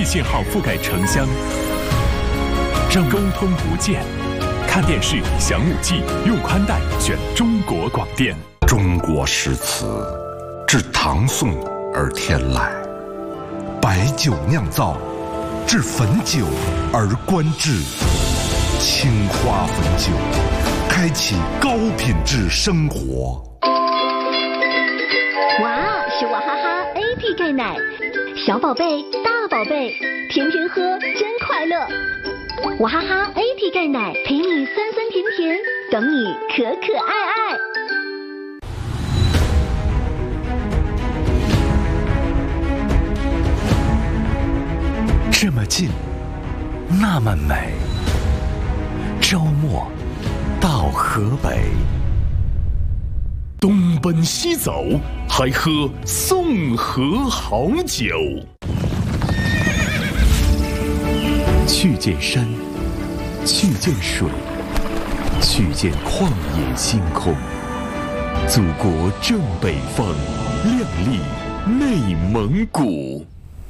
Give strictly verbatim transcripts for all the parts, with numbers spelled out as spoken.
信号覆盖城乡，让沟通不见。看电视享五 G， 用宽带选中国广电。 中国诗词自唐宋而天来，白酒酿造，至汾酒而观致。青花汾酒，开启高品质生活。 哇，是娃哈哈 A P 钙奶，小宝贝、大宝贝，天天喝真快乐。娃哈哈 A P 钙奶陪你酸酸甜甜，等你可可爱爱。 这么近，那么美。周末到河北，东奔西走，还喝宋河好酒。去见山，去见水，去见旷野星空。祖国正北方，亮丽内蒙古。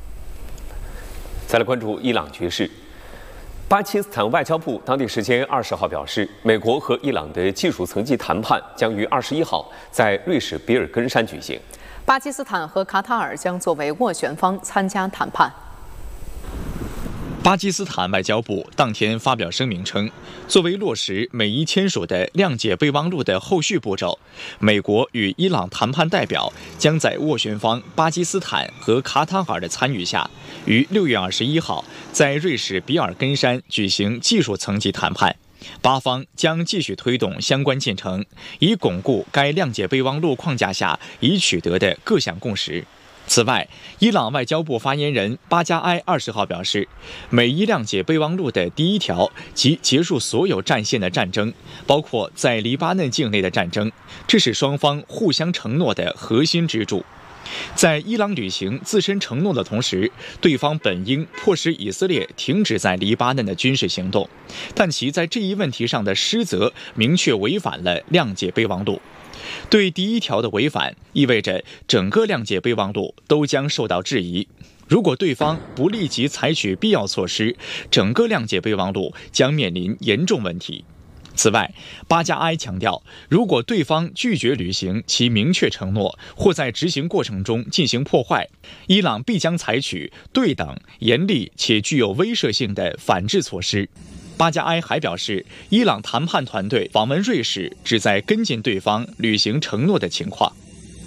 再来关注伊朗局势。巴基斯坦外交部当地时间二十号表示，美国和伊朗的技术层级谈判将于二十一号在瑞士比尔根山举行。 巴基斯坦和卡塔尔将作为斡旋方参加谈判。 巴基斯坦外交部当天发表声明称，作为落实美伊签署的谅解备忘录的后续步骤，美国与伊朗谈判代表将在斡旋方巴基斯坦和卡塔尔的参与下，于六月二十一号在瑞士比尔根山举行技术层级谈判。巴方将继续推动相关进程，以巩固该谅解备忘录框架下已取得的各项共识。此外，伊朗外交部发言人巴加埃二十号表示，美伊谅解备忘录的第一条即结束所有战线的战争，包括在黎巴嫩境内的战争，这是双方互相承诺的核心支柱。在伊朗履行自身承诺的同时，对方本应迫使以色列停止在黎巴嫩的军事行动，但其在这一问题上的失责明确违反了谅解备忘录。对第一条的违反，意味着整个谅解备忘录都将受到质疑。如果对方不立即采取必要措施，整个谅解备忘录将面临严重问题。此外，巴加埃强调，如果对方拒绝履行其明确承诺，或在执行过程中进行破坏，伊朗必将采取对等、严厉且具有威慑性的反制措施。巴加埃还表示，伊朗谈判团队访问瑞士，旨在跟进对方履行承诺的情况。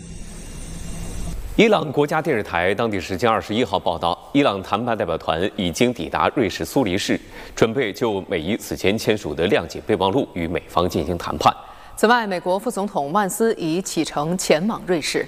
伊朗国家电视台当地时间二十一号报道，伊朗谈判代表团已经抵达瑞士苏黎世，准备就美伊此前签署的谅解备忘录与美方进行谈判。 此外，美国副总统万斯已启程前往瑞士。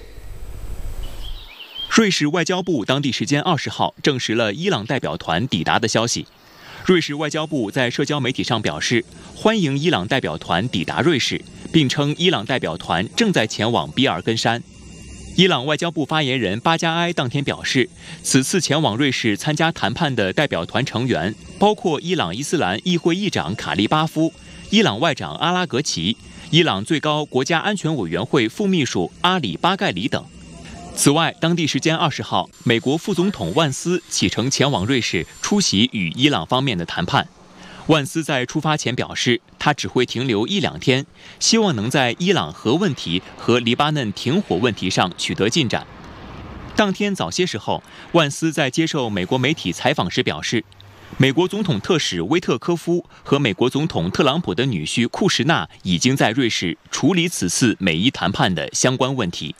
瑞士外交部当地时间二十号证实了伊朗代表团抵达的消息。瑞士外交部在社交媒体上表示，欢迎伊朗代表团抵达瑞士，并称伊朗代表团正在前往比尔根山。伊朗外交部发言人巴加埃当天表示，此次前往瑞士参加谈判的代表团成员包括伊朗伊斯兰议会议长卡利巴夫、伊朗外长阿拉格齐、伊朗最高国家安全委员会副秘书阿里巴盖里等。此外，当地时间二十号，美国副总统万斯启程前往瑞士出席与伊朗方面的谈判。万斯在出发前表示，他只会停留一两天，希望能在伊朗核问题和黎巴嫩停火问题上取得进展。当天早些时候，万斯在接受美国媒体采访时表示，美国总统特使威特科夫和美国总统特朗普的女婿库什纳已经在瑞士处理此次美伊谈判的相关问题。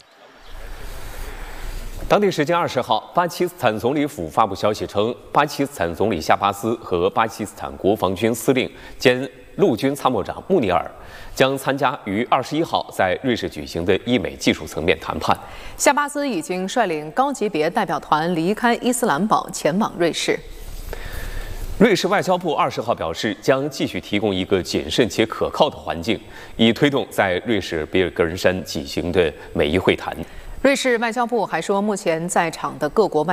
当地时间二十号，巴基斯坦总理府发布消息称，巴基斯坦总理夏巴斯和巴基斯坦国防军司令兼陆军参谋长穆尼尔将参加于二十一号在瑞士举行的伊美技术层面谈判。 夏巴斯已经率领高级别代表团离开伊斯兰堡，前往瑞士。 瑞士外交部二十号表示，将继续提供一个谨慎且可靠的环境，以推动在瑞士比尔根山举行的美伊会谈。 瑞士外交部还说，目前在场的各国外